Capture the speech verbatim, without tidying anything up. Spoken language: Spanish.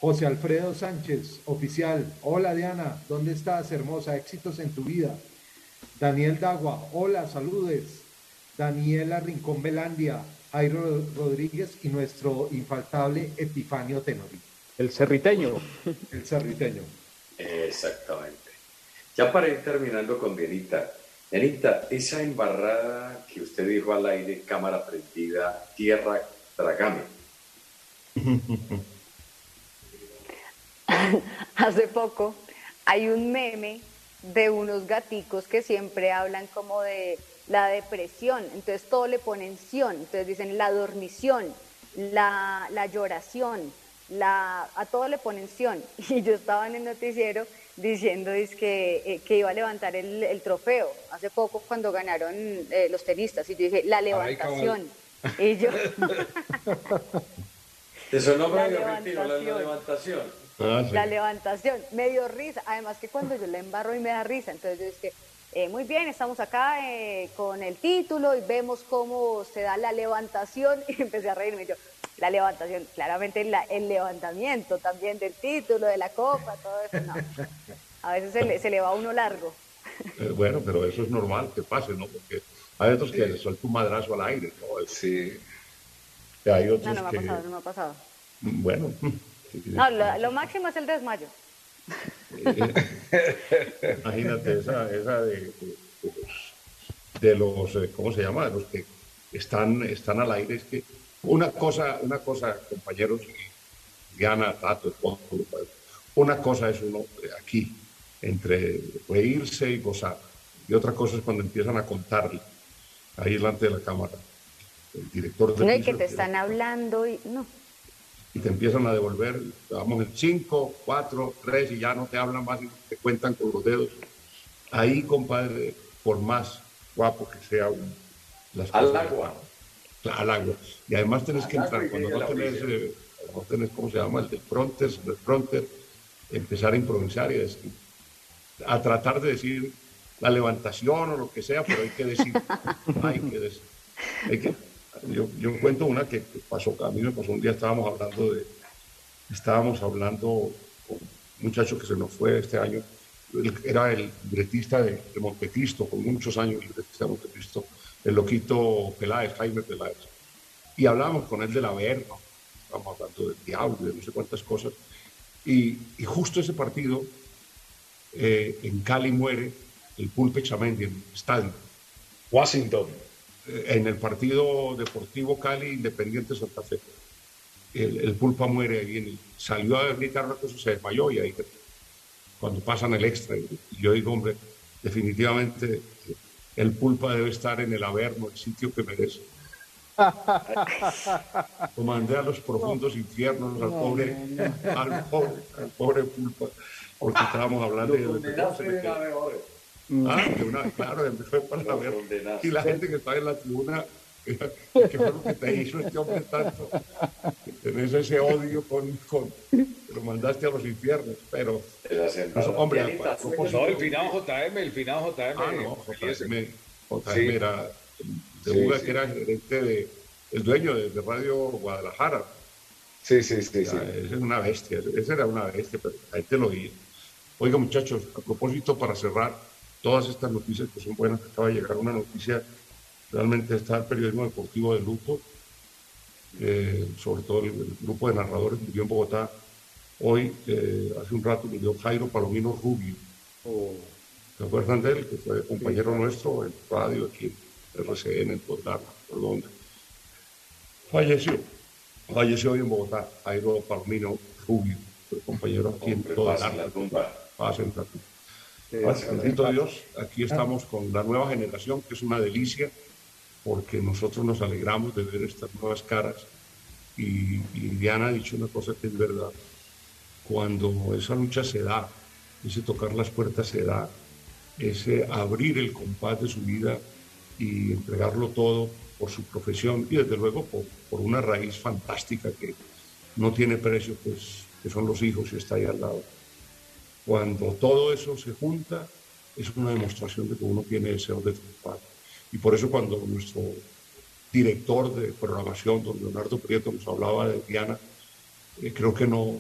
José Alfredo Sánchez, oficial. Hola Diana, ¿dónde estás, hermosa? Éxitos en tu vida. Daniel Dagua, hola, saludes. Daniela Rincón Belandia, Jairo Rodríguez y nuestro infaltable Epifanio Tenori, El cerriteño. el cerriteño. Exactamente. Ya para ir terminando con Dianita. Dianita, esa embarrada que usted dijo al aire, cámara prendida, tierra, trágame. Hace poco hay un meme de unos gaticos que siempre hablan como de la depresión, entonces todo le ponen sion, entonces dicen la dormición, la, la lloración, la, a todo le ponen sion. Y yo estaba en el noticiero diciendo que, eh, que iba a levantar el, el trofeo hace poco cuando ganaron eh, los tenistas, y yo dije la levantación. Ay, y yo Eso no la me dio mentira, la levantación. levantación. Ah, sí. La levantación, me dio risa, además que cuando yo la embarro y me da risa, entonces yo dije, eh, muy bien, estamos acá eh, con el título y vemos cómo se da la levantación, y empecé a reírme yo, la levantación, claramente la, el levantamiento también del título, de la copa, todo eso, no, a veces se le, se le va a uno largo. Eh, bueno, pero eso es normal que pase, ¿no? Porque hay otros que les suelta un madrazo al aire, ¿no? Sí. Y hay No, otros no me ha que, pasado, no me ha pasado. bueno, No, lo, lo máximo es el desmayo. eh, imagínate esa, esa de, de- de los, eh, ¿cómo se llama? De los que están, están al aire. Es que una cosa, una cosa, compañeros, Diana, Tato, todo, una cosa es uno eh, aquí, entre reírse y gozar, y otra cosa es cuando empiezan a contarle ahí delante de la cámara, el director de No, y piso, que te el están director, hablando y no. y te empiezan a devolver, vamos en cinco, cuatro, tres, y ya no te hablan más y te cuentan con los dedos. Ahí, compadre, por más guapo que sea uno, las Al cosas agua. al agua. Y además tenés que Al agua entrar, y cuando llegue a no la tenés, orilla. eh, no tenés, ¿cómo se llama? El del fronter, el fronter, empezar a improvisar y decir, a tratar de decir la levantación o lo que sea, pero hay que decir, hay que decir. Hay que, yo, yo cuento una que pasó, a mí me pasó un día, estábamos hablando de, estábamos hablando con un muchacho que se nos fue este año, él era el libretista de, de Montecristo, con muchos años libretista de Montecristo, el loquito Peláez, Jaime Peláez. Y hablábamos con él del Averno, estábamos hablando del diablo, de no sé cuántas cosas. Y, y justo ese partido, eh, en Cali muere el Pulpe Chamendi en el estadio. Washington. Eh, en el partido Deportivo Cali Independiente Santa Fe. El, el Pulpa muere ahí, en el, salió a gritar una cosa, se desmayó y ahí cuando pasan el extra. Y yo digo, hombre, definitivamente el Pulpa debe estar en el Averno, el sitio que merece. Lo mandé a los profundos infiernos al pobre, al pobre, al pobre Pulpa, porque estábamos hablando Lo de condenaste de una vez ahora. Ah, de una, claro, de fue para Lo ver. condenaste. Y la gente que estaba en la tribuna, ¿qué fue lo que te hizo este hombre tanto? Que tenés ese odio con, con, que lo mandaste a los infiernos, pero, Esas pues, embarradas. hombre, a, Dianita, a propósito. No, el finado J M, el finado J M. Ah, no, J M, J M Sí. era de Sí, Uga, sí. que era gerente de, el dueño de, de Radio Guadalajara. Sí, sí, sí, O sí. sea, ese es una bestia, ese era una bestia, pero la gente lo oía. Oiga, muchachos, a propósito, para cerrar todas estas noticias que son buenas, acaba de llegar una noticia, realmente está el periodismo deportivo de luto, eh, sobre todo el, el grupo de narradores murió en Bogotá. Hoy, eh, hace un rato, murió Jairo Palomino Rubio. Oh, ¿Se acuerdan de él? Que fue compañero claro. nuestro en radio, aquí en R C N, en Podlar, por donde. Falleció. Falleció hoy en Bogotá, Jairo Palomino Rubio, fue compañero aquí en Hombre, Podlar. pasa en la tumba. Paz en la tumba. Sí, Ah, sí, bendito sí. Dios, aquí estamos con la nueva generación, que es una delicia, porque nosotros nos alegramos de ver estas nuevas caras. Y, y Diana ha dicho una cosa que es verdad. Cuando esa lucha se da, ese tocar las puertas se da, ese abrir el compás de su vida y entregarlo todo por su profesión y desde luego por, por una raíz fantástica que no tiene precio, pues, que son los hijos y está ahí al lado. Cuando todo eso se junta, es una demostración de que uno tiene deseo de triunfar. Y por eso cuando nuestro director de programación, don Leonardo Prieto, nos hablaba de Diana, eh, creo que no,